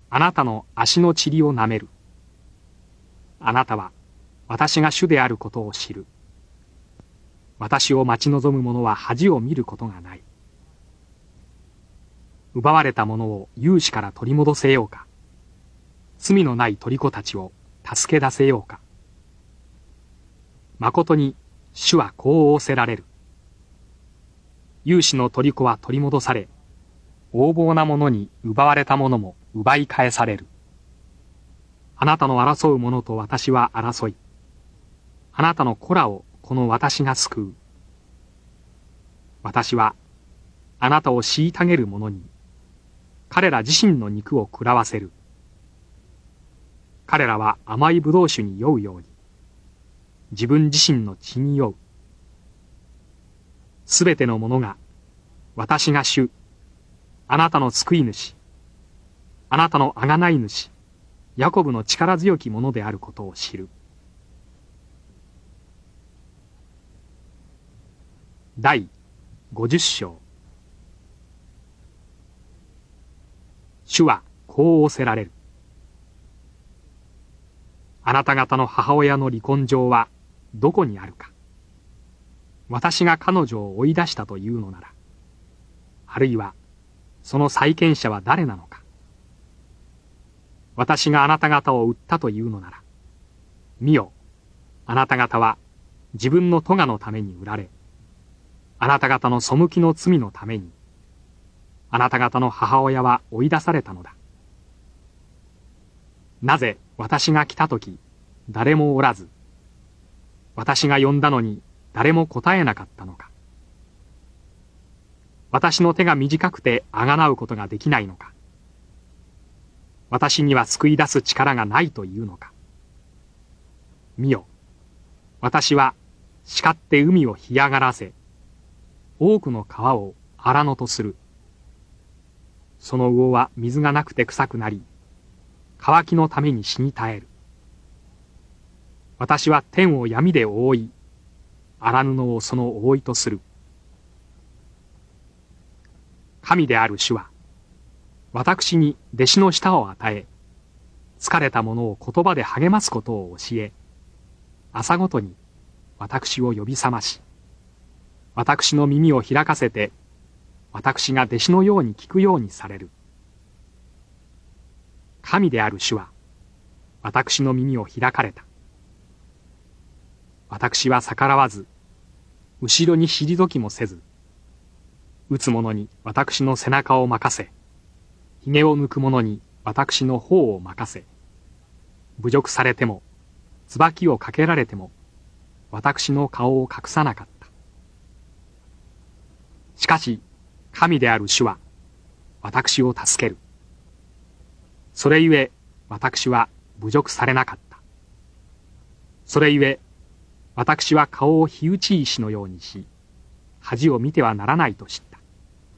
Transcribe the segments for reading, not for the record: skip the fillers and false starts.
あなたの足の塵を舐める。あなたは私が主であることを知る。私を待ち望む者は恥を見ることがない。奪われたものを勇士から取り戻せようか。罪のない虜たちを助け出せようか。誠に主はこう仰せられる。勇士の虜は取り戻され、横暴な者に奪われたものも奪い返される。あなたの争う者と私は争い、あなたの子らをこの私が救う。私はあなたを虐げる者に、彼ら自身の肉を食らわせる。彼らは甘い葡萄酒に酔うように、自分自身の血に酔う。すべてのものが、私が主、あなたの救い主、あなたの贖い主、ヤコブの力強きものであることを知る。第50章。主はこう仰せられる。あなた方の母親の離婚状はどこにあるか。私が彼女を追い出したというのなら、あるいはその債権者は誰なのか。私があなた方を売ったというのなら、見よ、あなた方は自分の咎のために売られ、あなた方の背きの罪のために、あなた方の母親は追い出されたのだ。なぜ私が来たとき、誰もおらず、私が呼んだのに誰も答えなかったのか。私の手が短くてあがなうことができないのか。私には救い出す力がないというのか。見よ、私は叱って海を干上がらせ、多くの川を荒野とする。その魚は水がなくて臭くなり、渇きのために死に絶える。私は天を闇で覆い、荒布をその覆いとする。神である主は、私に弟子の舌を与え、疲れた者を言葉で励ますことを教え、朝ごとに私を呼び覚まし、私の耳を開かせて、私が弟子のように聞くようにされる。神である主は、私の耳を開かれた。私は逆らわず、後ろに退きもせず、打つ者に私の背中を任せ、髭を抜く者に私の頬を任せ、侮辱されても、椿をかけられても、私の顔を隠さなかった。しかし、神である主は、私を助ける。それゆえ、私は侮辱されなかった。それゆえ、私は顔を火打ち石のようにし、恥を見てはならないと知った。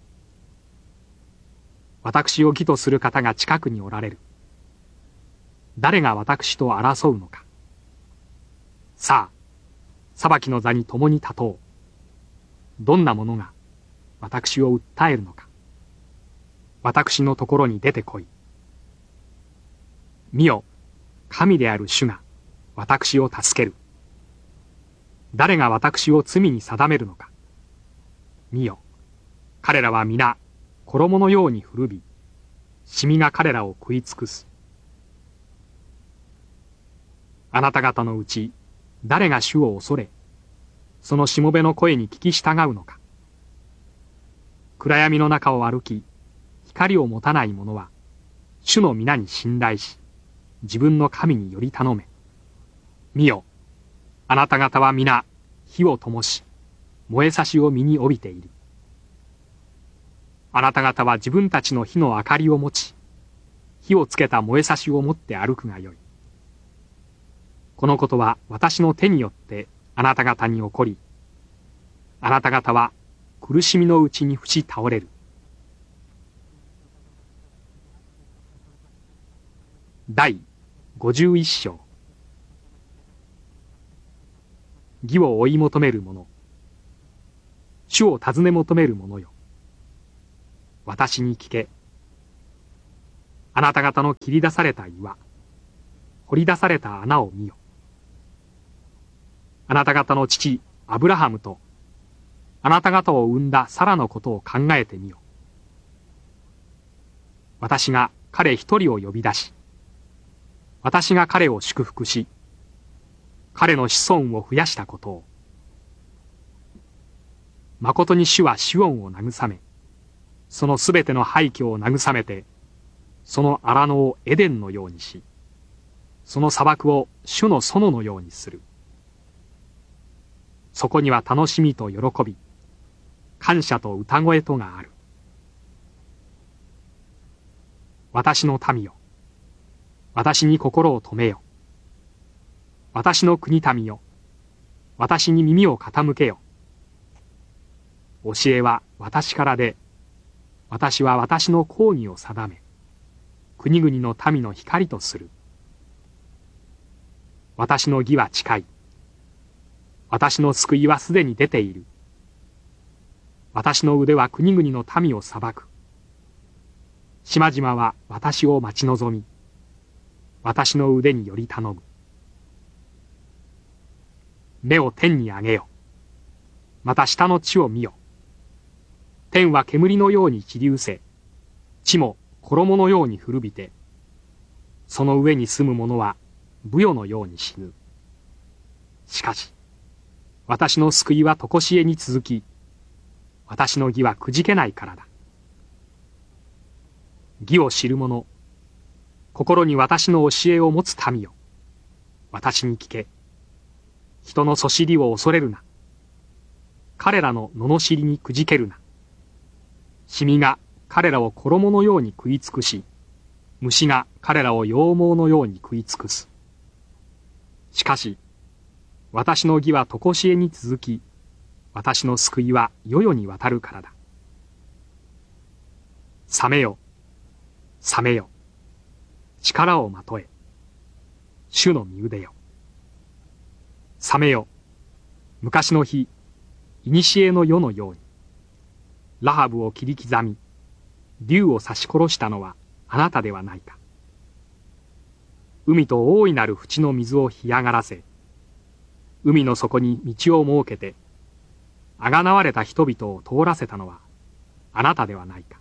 私を義とする方が近くにおられる。誰が私と争うのか。さあ、裁きの座に共に立とう。どんな者が私を訴えるのか。私のところに出てこい。見よ、神である主が私を助ける。誰が私を罪に定めるのか。見よ、彼らは皆衣のように古び、シミが彼らを食い尽くす。あなた方のうち誰が主を恐れ、そのしもべの声に聞き従うのか。暗闇の中を歩き、光を持たない者は、主の皆に信頼し、自分の神により頼め。見よ、あなた方は皆火を灯し、燃えさしを身に帯びている。あなた方は自分たちの火の明かりを持ち、火をつけた燃えさしを持って歩くがよい。このことは私の手によってあなた方に起こり、あなた方は苦しみのうちに伏し倒れる。第51章。義を追い求める者、主を尋ね求める者よ。私に聞け。 あなた方の切り出された岩、掘り出された穴を見よ。あなた方の父、アブラハムと、あなた方を産んだサラのことを考えてみよ。私が彼一人を呼び出し、私が彼を祝福し、彼の子孫を増やしたことを。誠に主はシオンを慰め、そのすべての廃墟を慰めて、その荒野をエデンのようにし、その砂漠を主の園のようにする。そこには楽しみと喜び、感謝と歌声とがある。私の民よ、私に心を止めよ。私の国民よ、私に耳を傾けよ。教えは私からで、私は私の講義を定め、国々の民の光とする。私の義は近い。私の救いはすでに出ている。私の腕は国々の民を裁く。島々は私を待ち望み、私の腕により頼む。目を天に上げよ。また下の地を見よ。天は煙のように散り失せ、地も衣のように古びて、その上に住む者はブヨのように死ぬ。しかし、私の救いは常しえに続き、私の義はくじけないからだ。義を知る者、心に私の教えを持つ民よ。私に聞け。人のそしりを恐れるな。彼らの罵りにくじけるな。シミが彼らを衣のように食い尽くし、虫が彼らを羊毛のように食い尽くす。しかし、私の義は常しえに続き、私の救いは世々にわたるからだ。覚めよ、覚めよ。力をまとえ。主の身腕よ。覚めよ。昔の日、古の世のように。ラハブを切り刻み、竜を刺し殺したのはあなたではないか。海と大いなる淵の水を干上がらせ、海の底に道を設けて、あがなわれた人々を通らせたのはあなたではないか。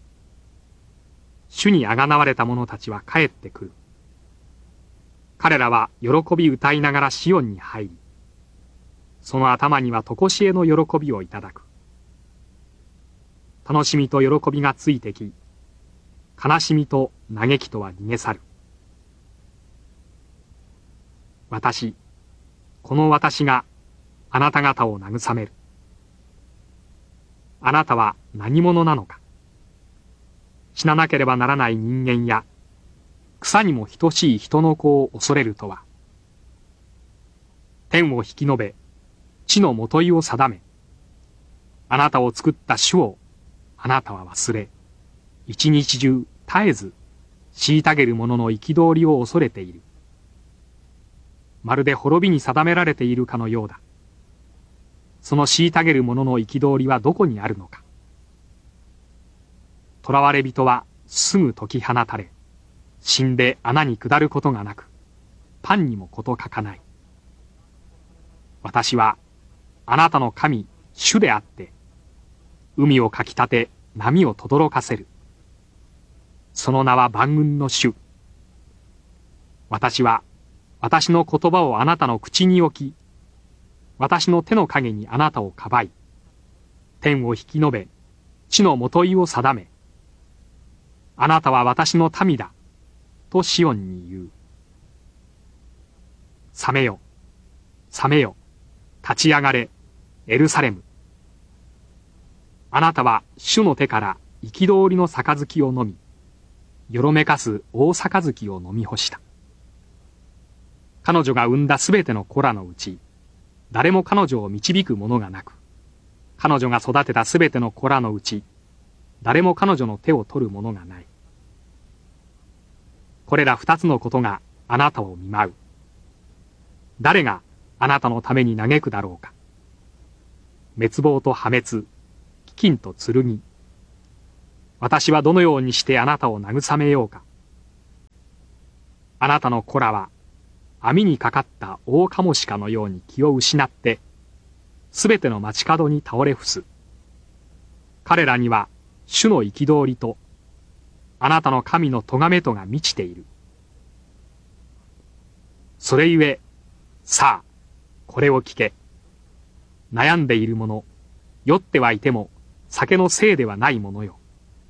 主にあがなわれた者たちは帰ってくる。彼らは喜び歌いながらシオンに入り、その頭には常しえの喜びをいただく。楽しみと喜びがついてき、悲しみと嘆きとは逃げ去る。この私があなた方を慰める。あなたは何者なのか。死ななければならない人間や、草にも等しい人の子を恐れるとは。天を引き延べ、地のもといを定め、あなたを作った主をあなたは忘れ、一日中絶えず虐げる者の憤りを恐れている。まるで滅びに定められているかのようだ。その虐げる者の憤りはどこにあるのか。囚われ人はすぐ解き放たれ、死んで穴に下ることがなく、パンにもこと書かない。私はあなたの神、主であって、海をかきたて、波を轟かせる。その名は万軍の主。私は私の言葉をあなたの口に置き、私の手の影にあなたをかばい、天を引き延べ、地のもといを定め、あなたは私の民だ、とシオンに言う。覚めよ、覚めよ、立ち上がれ、エルサレム。あなたは主の手から憤りの杯を飲み、よろめかす大杯を飲み干した。彼女が産んだすべての子らのうち、誰も彼女を導く者がなく、彼女が育てたすべての子らのうち、誰も彼女の手を取る者がない。これら二つのことがあなたを見舞う。誰があなたのために嘆くだろうか。滅亡と破滅、飢饉と剣。私はどのようにしてあなたを慰めようか。 あなたの子らは、網にかかったオオカモシカのように気を失って、すべての街角に倒れ伏す。彼らには、主の憤りと、あなたの神の咎めとが満ちている。それゆえ、さあ、これを聞け。悩んでいる者、酔ってはいても、酒のせいではないものよ。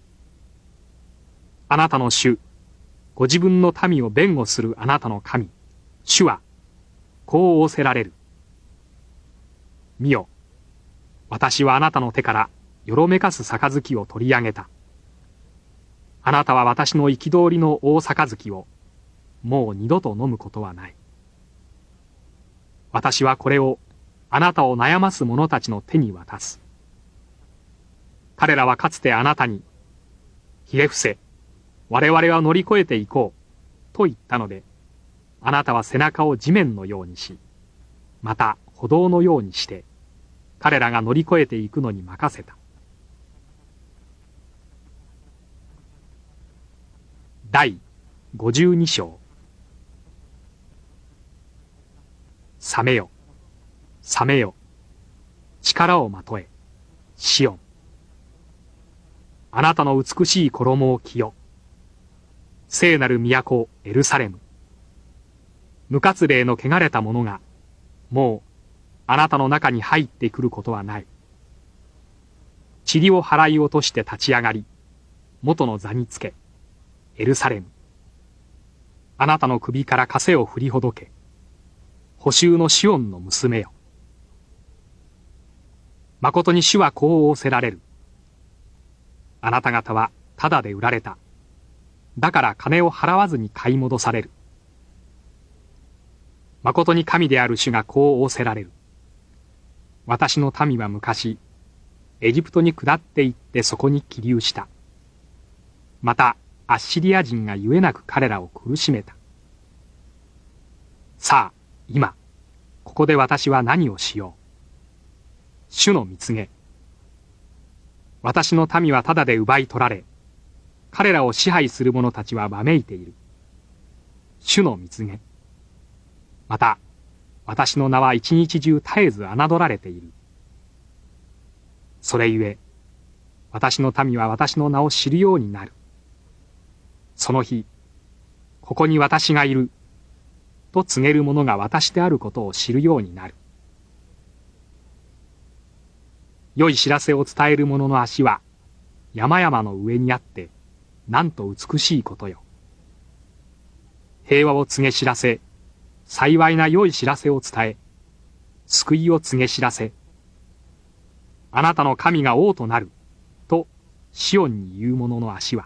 あなたの主、ご自分の民を弁護するあなたの神、主は、こう仰せられる。見よ、私はあなたの手からよろめかす杯を取り上げた。あなたは私の憤りの大杯を、もう二度と飲むことはない。私はこれをあなたを悩ます者たちの手に渡す。彼らはかつてあなたに、ひれ伏せ、我々は乗り越えていこう、と言ったので、あなたは背中を地面のようにし、また歩道のようにして、彼らが乗り越えていくのに任せた。第52章。覚めよ、覚めよ、力をまとえ、シオン。あなたの美しい衣を着よ。聖なる都エルサレム。無活霊の汚れた者が、もうあなたの中に入ってくることはない。塵を払い落として立ち上がり、元の座につけ、エルサレム。あなたの首から枷を振りほどけ、捕囚のシオンの娘よ。誠に主はこう仰せられる。あなた方はただで売られた。だから金を払わずに買い戻される。誠に神である主がこう仰せられる。私の民は昔、エジプトに下って行ってそこに起立した。また、アッシリア人がゆえなく彼らを苦しめた。さあ、今、ここで私は何をしよう。主の蜜げ。私の民はただで奪い取られ、彼らを支配する者たちはわめいている。主の蜜げ。また、私の名は一日中絶えず侮られている。それゆえ、私の民は私の名を知るようになる。その日、ここに私がいる、と告げる者が私であることを知るようになる。良い知らせを伝える者の足は、山々の上にあって、なんと美しいことよ。平和を告げ知らせ、幸いな良い知らせを伝え、救いを告げ知らせ、あなたの神が王となる、と、シオンに言う者の足は。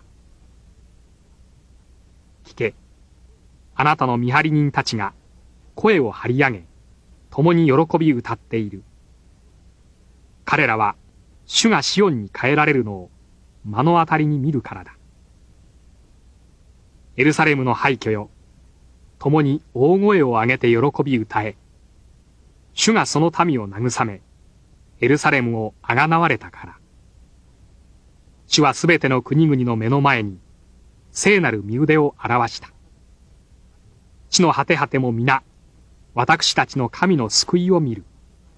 聞け、あなたの見張り人たちが、声を張り上げ、共に喜び歌っている。彼らは、主がシオンに変えられるのを、目の当たりに見るからだ。エルサレムの廃墟よ、共に大声を上げて喜び歌え。主がその民を慰め、エルサレムをあがなわれたから。主はすべての国々の目の前に、聖なる身腕を表した。地の果て果ても皆、私たちの神の救いを見る。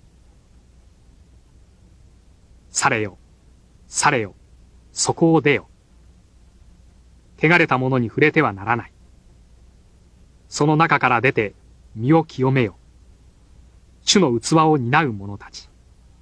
されよ、されよ、そこを出よ。汚れた者に触れてはならない。その中から出て、身を清めよ。主の器を担う者たち。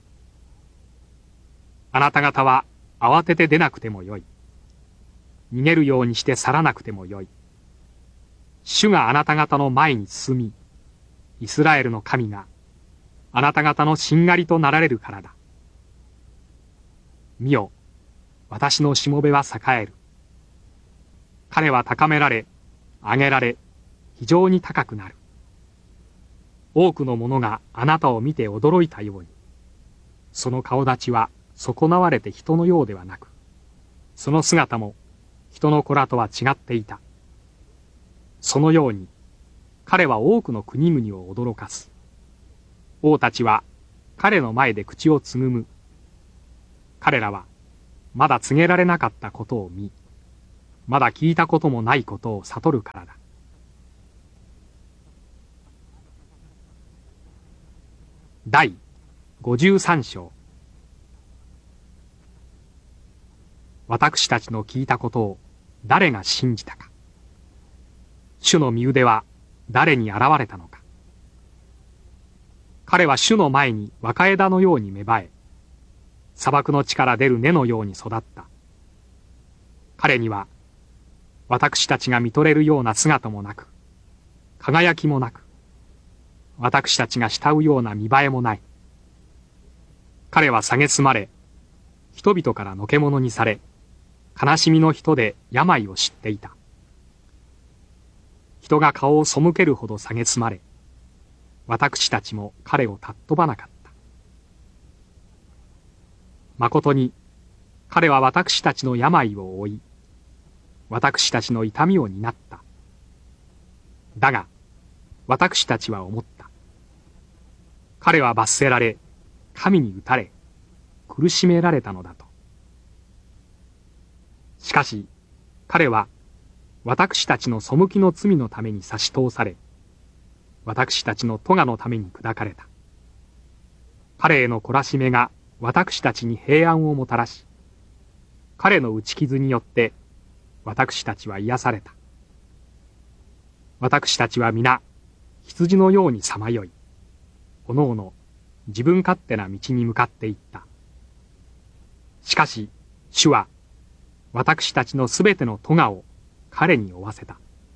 あなた方は慌てて出なくてもよい。逃げるようにして去らなくてもよい。主があなた方の前に進み、イスラエルの神があなた方のしんがりとなられるからだ。見よ、私のしもべは栄える。彼は高められ、上げられ、非常に高くなる。多くの者があなたを見て驚いたように、その顔立ちは損なわれて人のようではなく、その姿も人の子らとは違っていた。そのように、彼は多くの国々を驚かす。王たちは彼の前で口をつぐむ。彼らはまだ告げられなかったことを見、まだ聞いたこともないことを悟るからだ。 第53章。私たちの聞いたことを誰が信じたか。主の身腕は誰に現れたのか。彼は主の前に若枝のように芽生え、砂漠の地から出る根のように育った。彼には私たちが見とれるような姿もなく、輝きもなく、私たちが慕うような見栄えもない。彼は蔑まれ、人々からのけ者にされ、悲しみの人で病を知っていた。人が顔を背けるほど蔑まれ、私たちも彼を尊ばなかった。誠に、彼は私たちの病を負い、私たちの痛みを担った。だが、私たちは思った。彼は罰せられ、神に打たれ、苦しめられたのだと。しかし、彼は、私たちの背きの罪のために差し通され、私たちの咎のために砕かれた。彼への懲らしめが私たちに平安をもたらし、彼の打ち傷によって私たちは癒された。私たちは皆、羊のようにさまよい、おのおの自分勝手な道に向かっていった。しかし、主は私たちのすべての咎を彼に負わせた。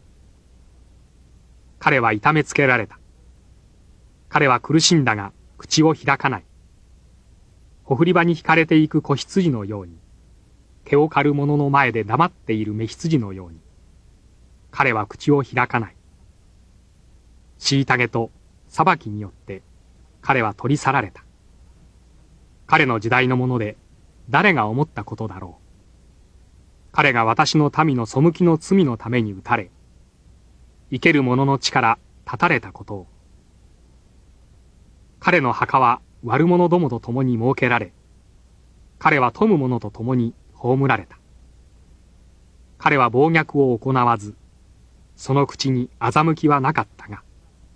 彼は痛めつけられた。彼は苦しんだが口を開かない。ほふり場に引かれていく子羊のように、毛を刈る者の前で黙っている雌羊のように、彼は口を開かない。虐げと裁きによって彼は取り去られた。彼の時代のもので誰が思ったことだろう。彼が私の民の背きの罪のために打たれ、生ける者の地から断たれたことを。彼の墓は悪者どもと共に設けられ、彼は富む者と共に葬られた。彼は暴虐を行わず、その口に欺きはなかったが。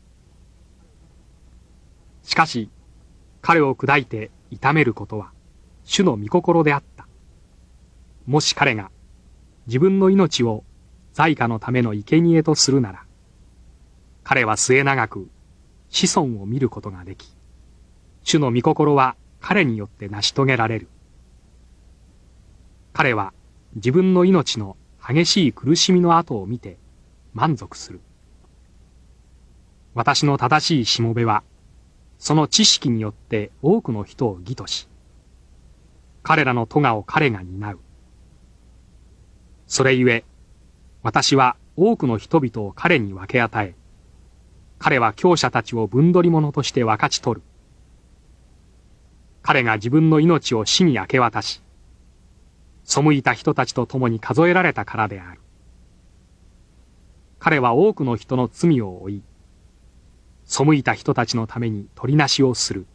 しかし、彼を砕いて痛めることは、主の御心であった。もし彼が、自分の命を罪過のための生贄とするなら、彼は末永く子孫を見ることができ、主の御心は彼によって成し遂げられる。彼は自分の命の激しい苦しみの後を見て満足する。私の正しいしもべは、その知識によって多くの人を義とし、彼らの咎を彼が担う。それゆえ、私は多くの人々を彼に分け与え、彼は強者たちを分取り者として分かち取る。彼が自分の命を死に明け渡し、背いた人たちと共に数えられたからである。彼は多くの人の罪を負い、背いた人たちのために取りなしをする。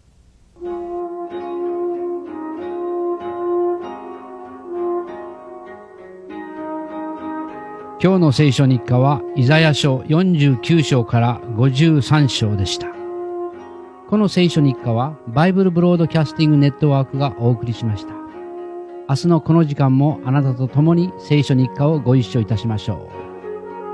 今日の聖書日課はイザヤ書49章から53章でした。この聖書日課はバイブルブロードキャスティングネットワークがお送りしました。明日のこの時間もあなたと共に聖書日課をご一緒いたしましょう。